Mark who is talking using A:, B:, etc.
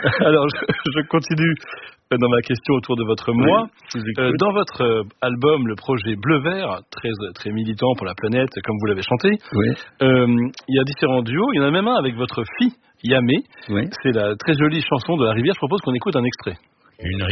A: Alors, je continue dans ma question autour de votre moi. Dans votre album, le projet Bleu-Vert, très militant pour la planète, comme vous l'avez chanté, il y a différents duos. Il y en a même un avec votre fille, Yamé. C'est la très jolie chanson de la rivière. Je propose qu'on écoute un extrait.
B: Une